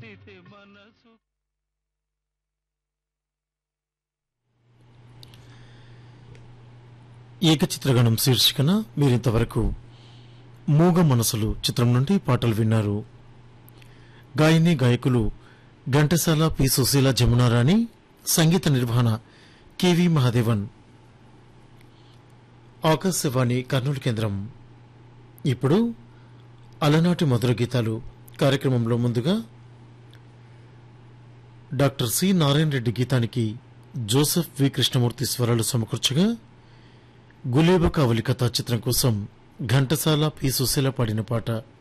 ఏకచిత్రగణం శీర్షికన మీరింతవరకు మూగ మనసులు చిత్రం నుండి పాటలు విన్నారు. గాయని గాయకులు ఘంటసాల, పి సుశీల, జమునారాణి. సంగీత నిర్వహణ కెవి మహాదేవన్. ఆకాశవాణి కర్నూలు కేంద్రం. ఇప్పుడు అలనాటి మధుర గీతాలు కార్యక్రమంలో ముందుగా doctor C Narayana Reddy గీతానికి Joseph వి కృష్ణమూర్తి స్వరాలు సమకూర్చగా గులేబ కావలి కథా చిత్రం కోసం ఘంటసాల, పి సుశీల పాడిన పాట.